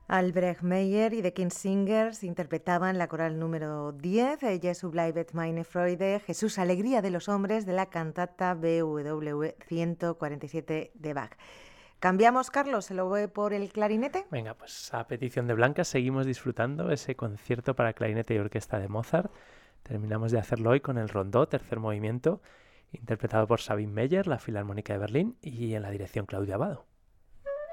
Albrecht Meyer y The King's Singers interpretaban la coral número 10, Jesu bleibet meine Freude, Jesús, alegría de los hombres, de la cantata BWV 147 de Bach. ¿Cambiamos, Carlos? ¿Se lo ve por el clarinete? Venga, pues a petición de Blanca seguimos disfrutando ese concierto para clarinete y orquesta de Mozart. Terminamos de hacerlo hoy con el rondó, tercer movimiento, interpretado por Sabine Meyer, la Filarmónica de Berlín, y en la dirección Claudio Abbado.